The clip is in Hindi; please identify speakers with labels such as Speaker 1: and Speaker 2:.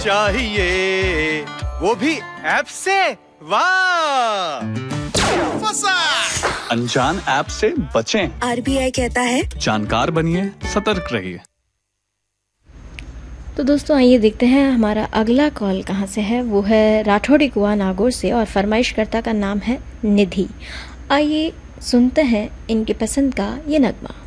Speaker 1: चाहिए, वो भी ऐप से। वाह, फंसा।
Speaker 2: अनजान ऐप से बचें।
Speaker 3: आरबीआई कहता है
Speaker 2: जानकार बनिए, सतर्क रहिए।
Speaker 4: तो दोस्तों आइए देखते हैं हमारा अगला कॉल कहाँ से है। वो है राठौड़ी कुआं नागौर से और फरमाइशकर्ता का नाम है निधि। आइए सुनते हैं इनकी पसंद का ये नगमा।